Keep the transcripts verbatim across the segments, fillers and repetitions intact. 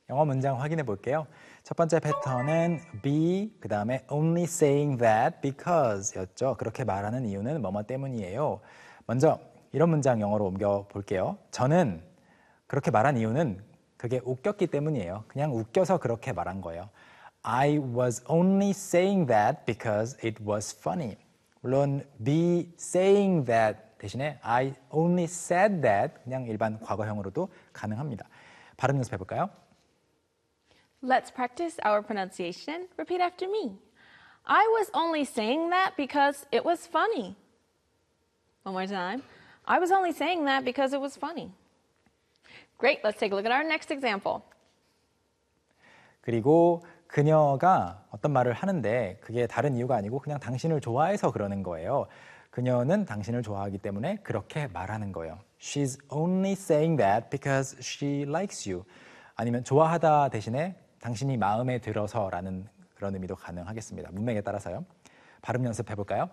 영어 문장 확인해 볼게요. 첫 번째 패턴은 be, 그 다음에 only saying that because 였죠. 그렇게 말하는 이유는 뭐뭐 때문이에요. 먼저 이런 문장 영어로 옮겨 볼게요. 저는 그렇게 말한 이유는 그게 웃겼기 때문이에요. 그냥 웃겨서 그렇게 말한 거예요. I was only saying that because it was funny. 물론 be saying that 대신에 I only said that 그냥 일반 과거형으로도 가능합니다. 발음 연습해 볼까요? Let's practice our pronunciation. Repeat after me. I was only saying that because it was funny. One more time. I was only saying that because it was funny. Great. Let's take a look at our next example. 그리고 그녀가 어떤 말을 하는데 그게 다른 이유가 아니고 그냥 당신을 좋아해서 그러는 거예요. 그녀는 당신을 좋아하기 때문에 그렇게 말하는 거예요. She's only saying that because she likes you. 아니면 좋아하다 대신에 당신이 마음에 들어서라는 그런 의미도 가능하겠습니다. 문맥에 따라서요. 발음 연습해 볼까요?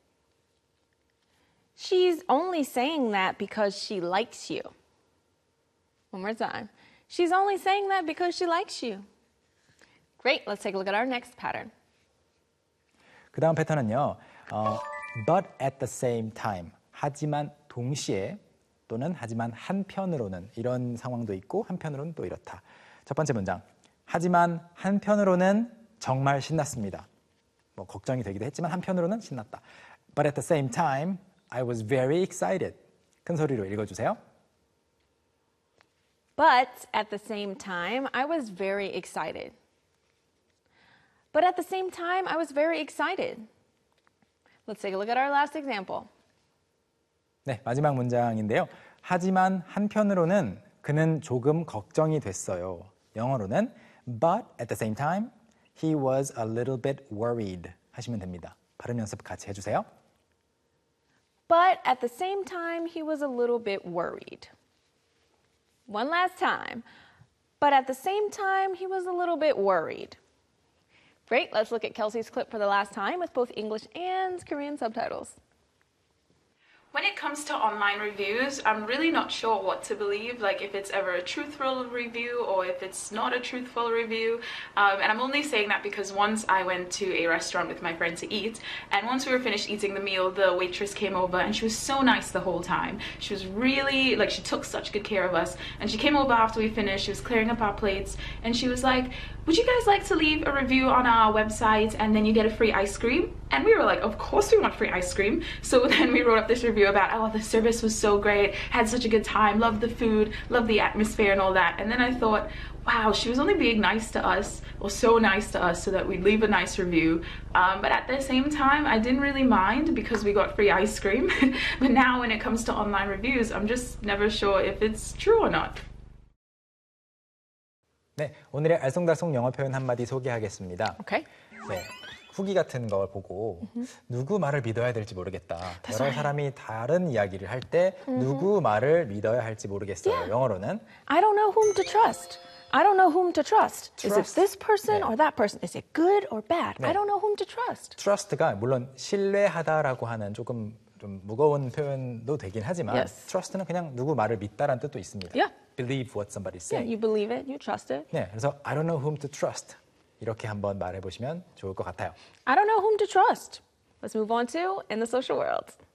She's only saying that because she likes you. One more time. She's only saying that because she likes you. Great. Let's take a look at our next pattern. 그 다음 패턴은요. 어, but at the same time. 하지만 동시에 또는 하지만 한편으로는 이런 상황도 있고 한편으로는 또 이렇다. 첫 번째 문장. 하지만 한편으로는 정말 신났습니다. 뭐 걱정이 되기도 했지만 한편으로는 신났다. But at the same time, I was very excited. 큰 소리로 읽어주세요. But at the same time, I was very excited. But at the same time, I was very excited. Let's take a look at our last example. 네, 마지막 문장인데요. 하지만 한편으로는 그는 조금 걱정이 됐어요. 영어로는 But at the same time, he was a little bit worried 하시면 됩니다. 발음 연습 같이 해주세요. But at the same time, he was a little bit worried. One last time. But at the same time, he was a little bit worried. Great. Let's look at Kelsey's clip for the last time with both English and Korean subtitles. When it comes to online reviews, I'm really not sure what to believe, like if it's ever a truthful review or if it's not a truthful review. Um, and I'm only saying that because once I went to a restaurant with my friend to eat, and once we were finished eating the meal, the waitress came over and she was so nice the whole time. She was really, like, she took such good care of us. And she came over after we finished, she was clearing up our plates, and she was like, would you guys like to leave a review on our website and then you get a free ice cream? And we were like, of course we want free ice cream. So then we wrote up this review about, oh, the service was so great, had such a good time, loved the food, loved the atmosphere and all that. And then I thought, wow, she was only being nice to us, or so nice to us so that we'd leave a nice review. Um, but at the same time, I didn't really mind because we got free ice cream. But now when it comes to online reviews, I'm just never sure if it's true or not. 네, 오늘의 알쏭달쏭 영어 표현 한마디 소개하겠습니다. Okay. 네, 후기 같은 걸 보고 mm-hmm. 누구 말을 믿어야 될지 모르겠다. That's 여러 right. 사람이 다른 이야기를 할 때 mm-hmm. 누구 말을 믿어야 할지 모르겠어요. Yeah. 영어로는 I don't know whom to trust. I don't know whom to trust. Trust. Is it this person 네. or that person? Is it good or bad? 네. I don't know whom to trust. trust가 물론 신뢰하다라고 하는 조금 좀 무거운 표현도 되긴 하지만 Yes. trust는 그냥 누구 말을 믿다라는 뜻도 있습니다. Yeah. Believe what somebody's Yeah, saying. you believe it, you trust it. 네, 그래서 I don't know whom to trust 이렇게 한번 말해보시면 좋을 것 같아요. I don't know whom to trust. Let's move on to in the social world.